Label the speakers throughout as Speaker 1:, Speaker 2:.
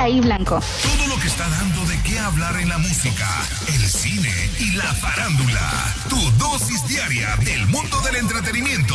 Speaker 1: Araí Blanco.
Speaker 2: Todo lo que está dando de qué hablar en la música, el cine y la farándula. Tu dosis diaria del mundo del entretenimiento.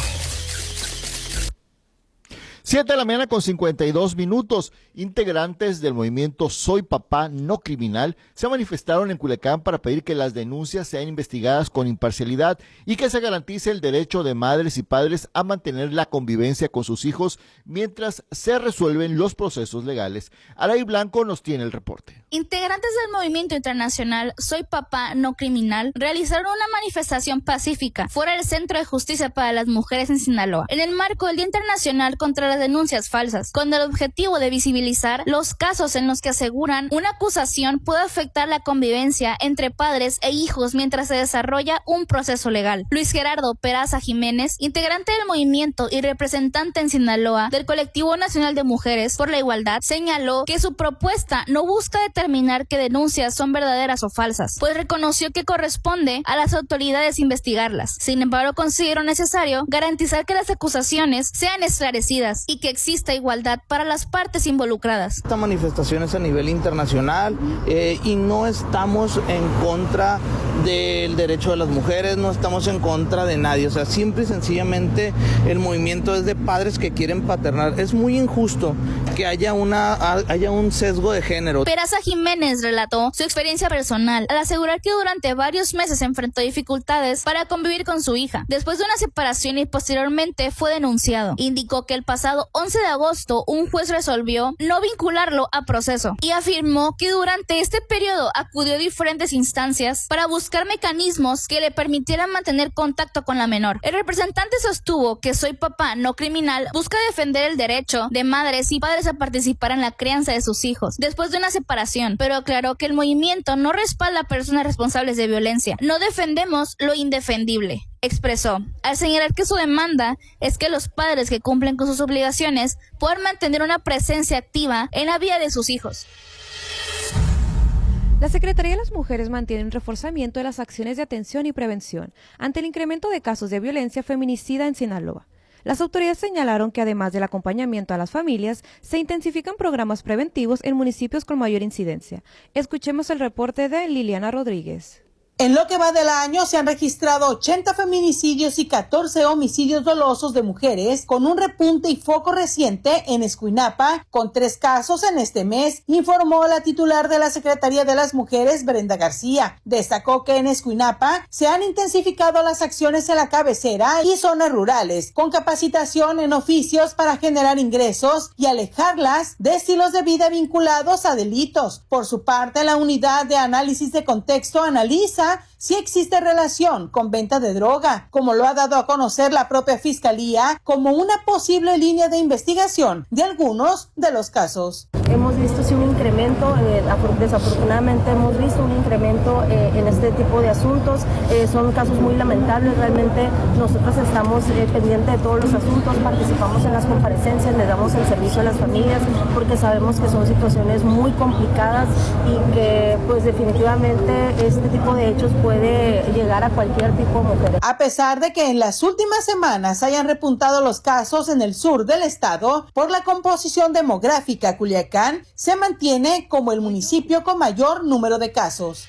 Speaker 3: 7:52 a.m. Integrantes del movimiento Soy Papá No Criminal se manifestaron en Culiacán para pedir que las denuncias sean investigadas con imparcialidad y que se garantice el derecho de madres y padres a mantener la convivencia con sus hijos mientras se resuelven los procesos legales. Araí Blanco nos tiene el reporte.
Speaker 4: Integrantes del movimiento internacional Soy Papá No Criminal realizaron una manifestación pacífica fuera del Centro de Justicia para las Mujeres en Sinaloa, en el marco del Día Internacional contra las Denuncias Falsas, con el objetivo de visibilizar los casos en los que aseguran una acusación puede afectar la convivencia entre padres e hijos mientras se desarrolla un proceso legal. Luis Gerardo Peraza Jiménez, integrante del movimiento y representante en Sinaloa del Colectivo Nacional de Mujeres por la Igualdad, señaló que su propuesta no busca determinar qué denuncias son verdaderas o falsas, pues reconoció que corresponde a las autoridades investigarlas. Sin embargo, consideró necesario garantizar que las acusaciones sean esclarecidas y que exista igualdad para las partes involucradas.
Speaker 5: Esta manifestación es a nivel internacional y no estamos en contra del derecho de las mujeres, no estamos en contra de nadie, o sea, simple y sencillamente el movimiento es de padres que quieren paternar. Es muy injusto que haya un sesgo de género.
Speaker 4: Peraza Jiménez relató su experiencia personal al asegurar que durante varios meses enfrentó dificultades para convivir con su hija, después de una separación y posteriormente fue denunciado. Indicó que el pasado 11 de agosto un juez resolvió no vincularlo a proceso y afirmó que durante este periodo acudió a diferentes instancias para buscar mecanismos que le permitieran mantener contacto con la menor. El representante sostuvo que Soy Papá No Criminal busca defender el derecho de madres y padres a participar en la crianza de sus hijos después de una separación, pero aclaró que el movimiento no respalda a personas responsables de violencia. No defendemos lo indefendible, expresó, al señalar que su demanda es que los padres que cumplen con sus obligaciones puedan mantener una presencia activa en la vida de sus hijos.
Speaker 6: La Secretaría de las Mujeres mantiene un reforzamiento de las acciones de atención y prevención ante el incremento de casos de violencia feminicida en Sinaloa. Las autoridades señalaron que además del acompañamiento a las familias, se intensifican programas preventivos en municipios con mayor incidencia. Escuchemos el reporte de Liliana Rodríguez.
Speaker 7: En lo que va del año se han registrado 80 feminicidios y 14 homicidios dolosos de mujeres, con un repunte y foco reciente en Escuinapa, con 3 casos en este mes, informó la titular de la Secretaría de las Mujeres, Brenda García. Destacó que en Escuinapa se han intensificado las acciones en la cabecera y zonas rurales, con capacitación en oficios para generar ingresos y alejarlas de estilos de vida vinculados a delitos. Por su parte, la unidad de análisis de contexto analiza si existe relación con venta de droga, como lo ha dado a conocer la propia Fiscalía como una posible línea de investigación de algunos de los casos.
Speaker 8: Hemos visto sí un incremento, desafortunadamente hemos visto un incremento en este tipo de asuntos, son casos muy lamentables, realmente nosotros estamos pendientes de todos los asuntos, participamos en las comparecencias, le damos el servicio a las familias porque sabemos que son situaciones muy complicadas y que pues definitivamente este tipo de hechos puede llegar a cualquier tipo de mujer.
Speaker 7: A pesar de que en las últimas semanas hayan repuntado los casos en el sur del estado, por la composición demográfica, Culiacán se mantiene como el municipio con mayor número de casos.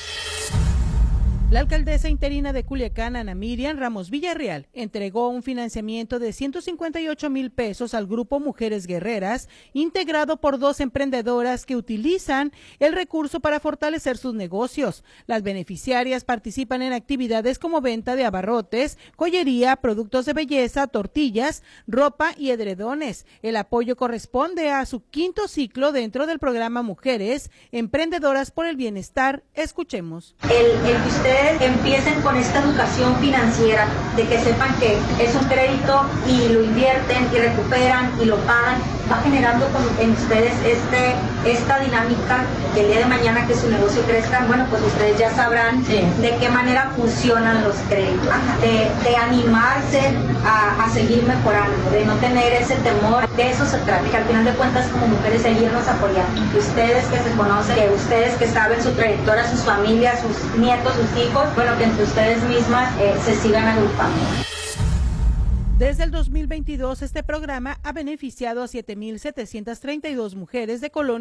Speaker 9: La alcaldesa interina de Culiacán, Ana Miriam Ramos Villarreal, entregó un financiamiento de 158,000 pesos al grupo Mujeres Guerreras, integrado por 2 emprendedoras que utilizan el recurso para fortalecer sus negocios. Las beneficiarias participan en actividades como venta de abarrotes, joyería, productos de belleza, tortillas, ropa y edredones. El apoyo corresponde a su 5º ciclo dentro del programa Mujeres Emprendedoras por el Bienestar. Escuchemos.
Speaker 10: El que ustedes empiecen con esta educación financiera, de que sepan que es un crédito y lo invierten y recuperan y lo pagan, va generando en ustedes esta dinámica que el día de mañana que su negocio crezca, bueno, pues ustedes ya sabrán de qué manera funcionan los créditos, de animarse a seguir mejorando, de no tener ese temor. De eso se trata, que al final de cuentas como mujeres seguirnos apoyando, que ustedes que se conocen, que ustedes que saben su trayectoria, sus familias, sus nietos, sus hijos, bueno, que entre ustedes mismas se sigan agrupando.
Speaker 9: Desde el 2022, este programa ha beneficiado a 7,732 mujeres de Colonia